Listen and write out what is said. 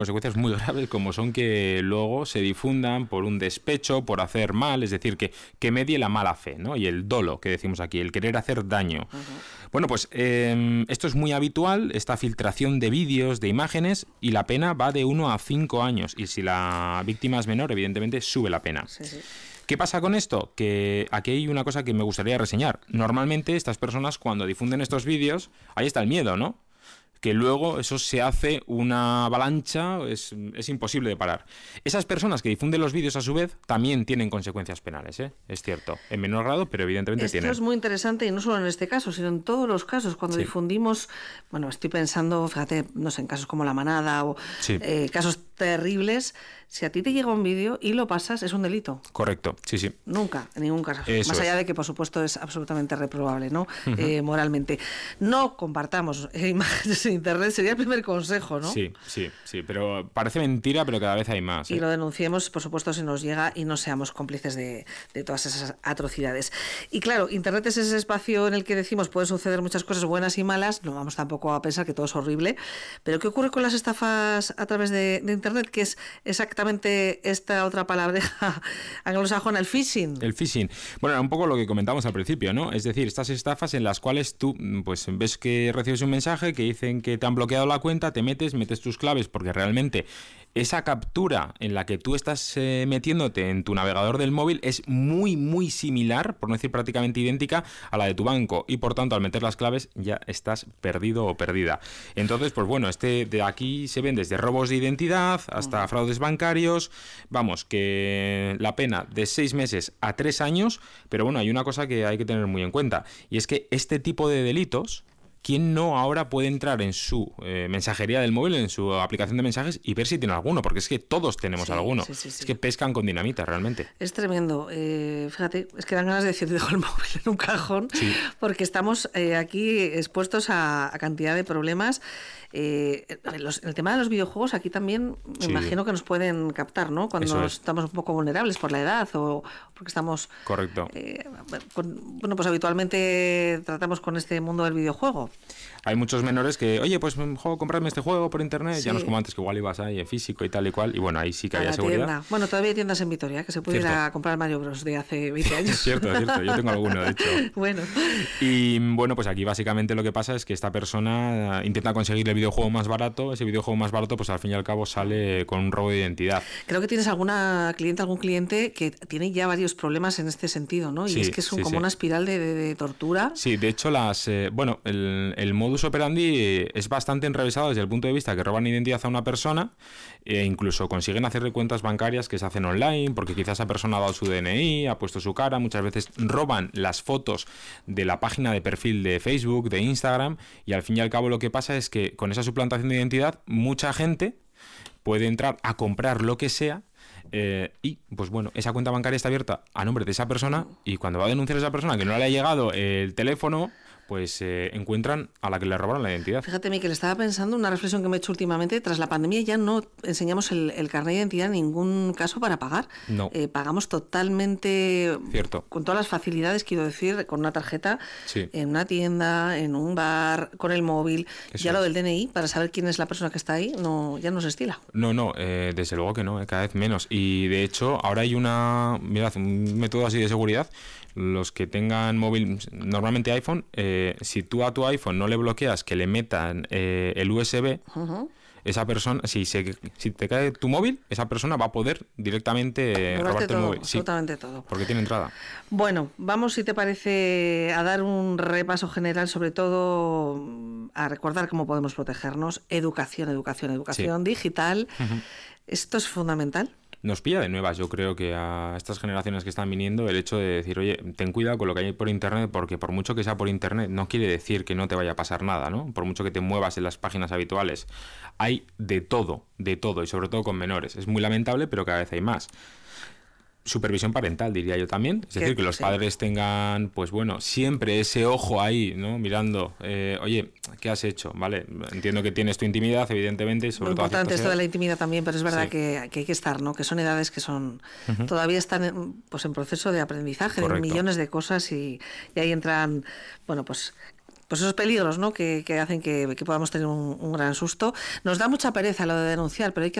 consecuencias muy graves, como son que luego se difundan por un despecho, por hacer mal, es decir, que medie la mala fe, ¿no? Y el dolo, que decimos aquí, el querer hacer daño. Bueno, pues esto es muy habitual, esta filtración de vídeos, de imágenes, y la pena va de 1 a 5 años. Y si la víctima es menor, evidentemente sube la pena. Sí, sí. ¿Qué pasa con esto? Que aquí hay una cosa que me gustaría reseñar. Normalmente estas personas, cuando difunden estos vídeos, ahí está el miedo, ¿no? Que luego eso se hace una avalancha, es imposible de parar. Esas personas que difunden los vídeos, a su vez, también tienen consecuencias penales, ¿eh? Es cierto, en menor grado, pero evidentemente tienen. Esto es muy interesante, y no solo en este caso, sino en todos los casos. Cuando difundimos, bueno, estoy pensando, fíjate, no sé, en casos como La Manada o casos terribles, si a ti te llega un vídeo y lo pasas, es un delito. Correcto, sí, sí. Nunca, en ningún caso. Eso más allá de que, por supuesto, es absolutamente reprobable, ¿no? Moralmente. No compartamos imágenes en Internet, sería el primer consejo, ¿no? Sí, pero parece mentira, pero cada vez hay más. Y lo denunciemos, por supuesto, si nos llega, y no seamos cómplices de todas esas atrocidades. Y claro, Internet es ese espacio en el que decimos pueden suceder muchas cosas buenas y malas, no vamos tampoco a pensar que todo es horrible, pero ¿qué ocurre con las estafas a través de Internet? Que es exactamente esta otra palabreja anglosajona, el phishing. El phishing. Bueno, era un poco lo que comentamos al principio, ¿no? Es decir, estas estafas en las cuales tú pues ves que recibes un mensaje que dicen que te han bloqueado la cuenta, te metes tus claves, porque realmente esa captura en la que tú estás metiéndote en tu navegador del móvil es muy, muy similar, por no decir prácticamente idéntica, a la de tu banco, y por tanto al meter las claves ya estás perdido o perdida. Entonces, pues bueno, de aquí se ven desde robos de identidad hasta fraudes bancarios, vamos, que la pena de 6 meses a 3 años, pero bueno, hay una cosa que hay que tener muy en cuenta, y es que este tipo de delitos, ¿quién no ahora puede entrar en su mensajería del móvil, en su aplicación de mensajes, y ver si tiene alguno? Porque es que todos tenemos alguno. Es que pescan con dinamita, realmente. Es tremendo. Fíjate, es que dan ganas de decir, dejo el móvil en un cajón, porque estamos aquí expuestos a cantidad de problemas. El tema de los videojuegos, aquí también me imagino que nos pueden captar, ¿no? Cuando estamos un poco vulnerables por la edad o porque estamos... Correcto. Bueno, pues habitualmente tratamos con este mundo del videojuego. Hay muchos menores que, oye, pues comprarme este juego por internet, ya no es como antes, que igual ibas ahí en físico y tal y cual, y bueno, ahí sí que había seguridad. Tienda. Bueno, todavía hay tiendas en Vitoria que se puede ir a comprar Mario Bros. De hace 20 años. Cierto, yo tengo alguno, de hecho. Bueno. Y bueno, pues aquí básicamente lo que pasa es que esta persona intenta conseguir el videojuego más barato, ese videojuego más barato pues al fin y al cabo sale con un robo de identidad. Creo que tienes algún cliente que tiene ya varios problemas en este sentido, ¿no? Y es que es como una espiral de tortura. Sí, de hecho el modus operandi es bastante enrevesado desde el punto de vista que roban identidad a una persona e incluso consiguen hacerle cuentas bancarias que se hacen online porque quizás esa persona ha dado su DNI, ha puesto su cara, muchas veces roban las fotos de la página de perfil de Facebook, de Instagram, y al fin y al cabo lo que pasa es que con esa suplantación de identidad mucha gente puede entrar a comprar lo que sea. Y pues bueno, esa cuenta bancaria está abierta a nombre de esa persona y cuando va a denunciar a esa persona que no le ha llegado el teléfono, pues encuentran a la que le robaron la identidad. Fíjate, Miquel, estaba pensando una reflexión que me he hecho últimamente. Tras la pandemia ya no enseñamos el carnet de identidad en ningún caso para pagar. No. Pagamos totalmente, cierto, con todas las facilidades, quiero decir, con una tarjeta, en una tienda, en un bar, con el móvil. Eso ya lo del DNI, para saber quién es la persona que está ahí, ya no se estila. No, desde luego que no, cada vez menos. Y de hecho, ahora hay un método así de seguridad. Los que tengan móvil, normalmente iPhone, si tú a tu iPhone no le bloqueas que le metan el USB, esa persona, si te cae tu móvil, esa persona va a poder directamente robarte el móvil. Absolutamente todo. Porque tiene entrada. Bueno, vamos, si te parece, a dar un repaso general, sobre todo a recordar cómo podemos protegernos. Educación digital. Esto es fundamental. Nos pilla de nuevas, yo creo que a estas generaciones que están viniendo el hecho de decir, oye, ten cuidado con lo que hay por internet, porque por mucho que sea por internet no quiere decir que no te vaya a pasar nada, ¿no? Por mucho que te muevas en las páginas habituales, hay de todo, y sobre todo con menores. Es muy lamentable, pero cada vez hay más. Supervisión parental, diría yo también. Es decir, que los padres tengan, pues bueno, siempre ese ojo ahí, ¿no? Mirando, oye, ¿qué has hecho? Vale, entiendo que tienes tu intimidad, evidentemente. Y sobre lo todo importante esto de la intimidad también, pero es verdad que hay que estar, ¿no? Que son edades que son todavía están en proceso de aprendizaje. Correcto. De millones de cosas y ahí entran, bueno, pues pues esos peligros, ¿no? que hacen que podamos tener un gran susto. Nos da mucha pereza lo de denunciar, pero hay que